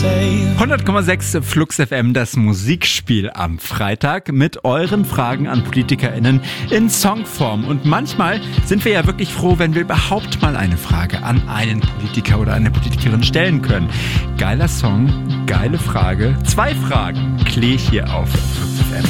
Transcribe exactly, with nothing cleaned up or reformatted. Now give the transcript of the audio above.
hundert Komma sechs Flux F M, das Musikspiel am Freitag mit euren Fragen an PolitikerInnen in Songform. Und manchmal sind wir ja wirklich froh, wenn wir überhaupt mal eine Frage an einen Politiker oder eine Politikerin stellen können. Geiler Song, geile Frage, zwei Fragen, klee ich hier auf